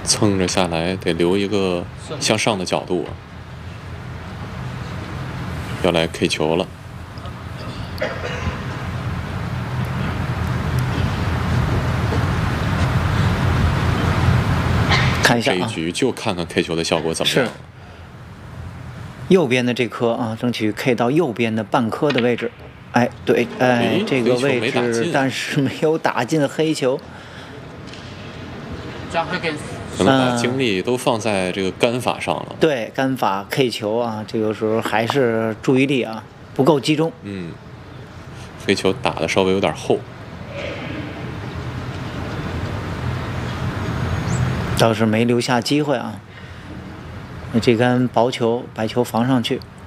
蹭着下来得留一个向上的角度，要来 K 球了。 看一下啊， 这一局就看看 K 球的效果怎么样。 是右边的这颗啊，争取 K 到右边的半颗的位置。哎，对，哎，这个位置，但是没有打进黑球。 可能把精力都放在这个杆法上了。 对，杆法 K 球啊，这个时候还是注意力啊不够集中。 飞球打的稍微有点厚。 倒是没留下机会啊。那这杆薄球，白球防上去。